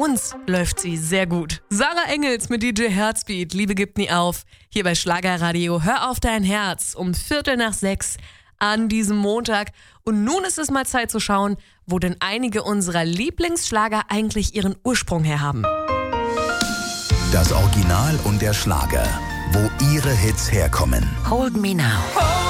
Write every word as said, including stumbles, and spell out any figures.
uns läuft sie sehr gut. Sarah Engels mit D J Heartbeat, Liebe gibt nie auf. Hier bei Schlagerradio, hör auf dein Herz um Viertel nach sechs an diesem Montag. Und nun ist es mal Zeit zu schauen, wo denn einige unserer Lieblingsschlager eigentlich ihren Ursprung her haben. Das Original und der Schlager, wo ihre Hits herkommen. Hold Me Now.